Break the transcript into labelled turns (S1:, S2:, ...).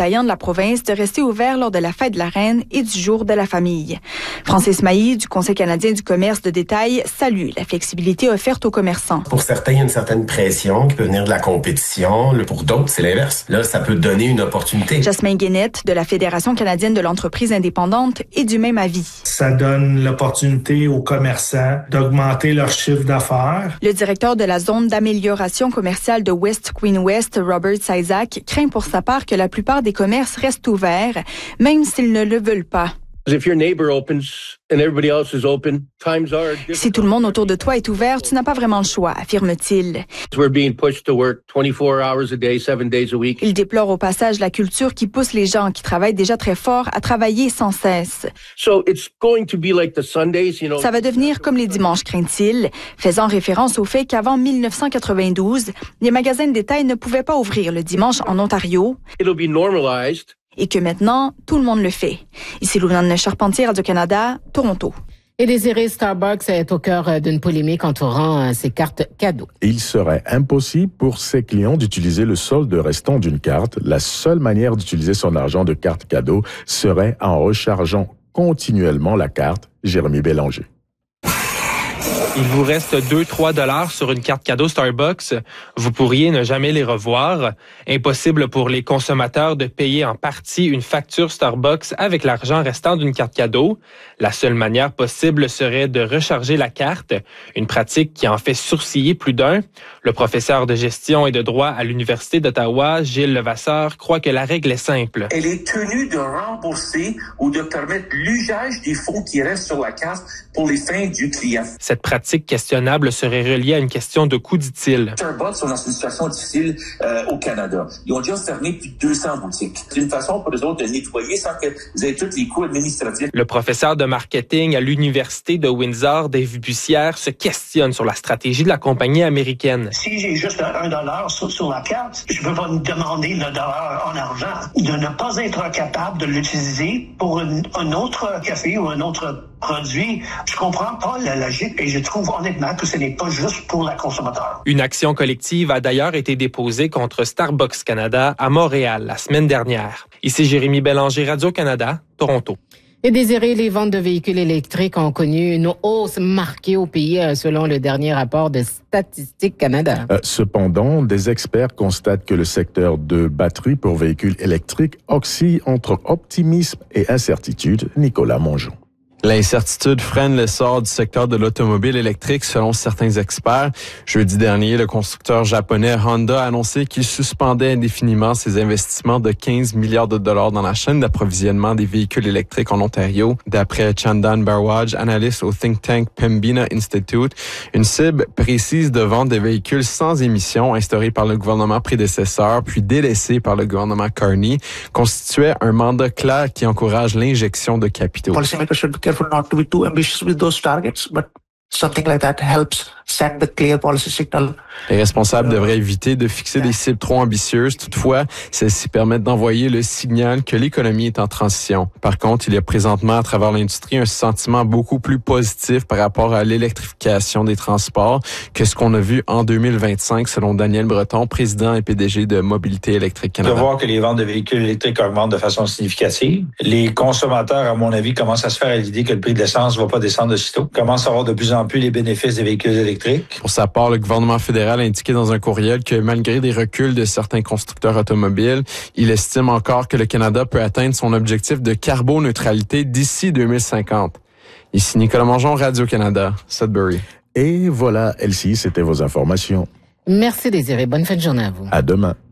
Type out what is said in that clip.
S1: détaillants de la province de rester ouverts lors de la fête de la Reine et du jour de la famille. Francis Mailly, du Conseil canadien du commerce de détail, salue la flexibilité offerte aux commerçants.
S2: Pour certains, il y a une certaine pression qui peut venir de la compétition. Pour d'autres, c'est l'inverse. Là, ça peut donner une opportunité.
S1: Jasmin Guénette, de la Fédération canadienne de l'entreprise indépendante, est du même avis.
S3: Ça donne l'opportunité aux commerçants d'augmenter leur chiffre d'affaires.
S1: Le directeur de la zone d'amélioration commerciale de West Queen West, Robert Isaac, craint pour sa part que la plupart des commerces restent ouverts, même s'ils ne le veulent pas. Si tout le monde autour de toi est ouvert, tu n'as pas vraiment le choix, affirme-t-il. Il déplore au passage la culture qui pousse les gens qui travaillent déjà très fort à travailler sans cesse. Ça va devenir comme les dimanches, craint-il, faisant référence au fait qu'avant 1992, les magasins de détail ne pouvaient pas ouvrir le dimanche en Ontario. Et que maintenant, tout le monde le fait. Ici Louvain Charpentier, Radio-Canada, Toronto.
S4: Et Désiré, Starbucks est au cœur d'une polémique entourant ses cartes cadeaux.
S5: Il serait impossible pour ses clients d'utiliser le solde restant d'une carte. La seule manière d'utiliser son argent de carte cadeau serait en rechargeant continuellement la carte. Jérémy Bélanger.
S6: Il vous reste 2-3 $ sur une carte cadeau Starbucks. Vous pourriez ne jamais les revoir. Impossible pour les consommateurs de payer en partie une facture Starbucks avec l'argent restant d'une carte cadeau. La seule manière possible serait de recharger la carte, une pratique qui en fait sourciller plus d'un. Le professeur de gestion et de droit à l'Université d'Ottawa, Gilles Levasseur, croit que la règle est simple.
S7: Elle est tenue de rembourser ou de permettre l'usage des fonds qui restent sur la carte pour les fins du client.
S6: Cette pratique questionnable serait reliée à une question de coût, dit-il.
S7: Starbucks sont dans une situation difficile au Canada. Ils ont déjà fermé plus de 200 boutiques. C'est une façon pour les autres de nettoyer sans que vous ayez tous les coûts administratifs.
S6: Le professeur de marketing à l'Université de Windsor, Dave Bussière, se questionne sur la stratégie de la compagnie américaine.
S8: Si j'ai juste $1 sur la carte, je peux pas me demander le dollar en argent. De ne pas être capable de l'utiliser pour un autre café ou un autre produit, je comprends pas la logique et je trouve honnêtement que ce n'est pas juste pour la consommateur.
S6: Une action collective a d'ailleurs été déposée contre Starbucks Canada à Montréal la semaine dernière. Ici Jérémy Bélanger, Radio-Canada, Toronto.
S4: Et Désiré, les ventes de véhicules électriques ont connu une hausse marquée au pays selon le dernier rapport de Statistique Canada.
S5: Cependant, des experts constatent que le secteur de batteries pour véhicules électriques oscille entre optimisme et incertitude. Nicolas Mongeon.
S9: L'incertitude freine l'essor du secteur de l'automobile électrique selon certains experts. Jeudi dernier, le constructeur japonais Honda a annoncé qu'il suspendait indéfiniment ses investissements de 15 milliards de dollars dans la chaîne d'approvisionnement des véhicules électriques en Ontario. D'après Chandan Barwaj, analyste au think tank Pembina Institute, une cible précise de vente de véhicules sans émissions instaurée par le gouvernement prédécesseur puis délaissée par le gouvernement Carney constituait un mandat clair qui encourage l'injection de capitaux.
S10: Careful not to be too ambitious with those targets, but something like that helps send the clear policy signal.
S9: Les responsables devraient éviter de fixer des cibles trop ambitieuses. Toutefois, celles-ci permettent d'envoyer le signal que l'économie est en transition. Par contre, il y a présentement à travers l'industrie un sentiment beaucoup plus positif par rapport à l'électrification des transports que ce qu'on a vu en 2025, selon Daniel Breton, président et PDG de Mobilité électrique Canada.
S11: On va voir que les ventes de véhicules électriques augmentent de façon significative. Les consommateurs, à mon avis, commencent à se faire à l'idée que le prix de l'essence ne va pas descendre aussitôt. Commencent à avoir de plus en plus les bénéfices des véhicules électriques.
S9: Pour sa part, le gouvernement fédéral a indiqué dans un courriel que malgré des reculs de certains constructeurs automobiles, il estime encore que le Canada peut atteindre son objectif de carboneutralité d'ici 2050. Ici Nicolas Mongeon, Radio-Canada, Sudbury.
S5: Et voilà, Elsie, c'était vos informations.
S4: Merci Désiré, bonne fin de journée à vous.
S5: À demain.